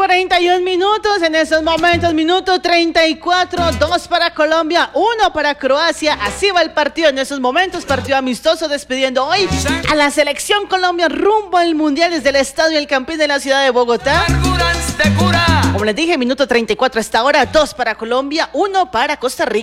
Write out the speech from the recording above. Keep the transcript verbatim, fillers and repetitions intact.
cuarenta y un minutos en esos momentos, minuto treinta y cuatro, dos para Colombia, uno para Croacia. Así va el partido en esos momentos, partido amistoso despidiendo hoy a la selección Colombia rumbo al Mundial desde el Estadio El Campín de la ciudad de Bogotá. Como les dije, minuto treinta y cuatro hasta ahora, dos para Colombia, uno para Costa Rica.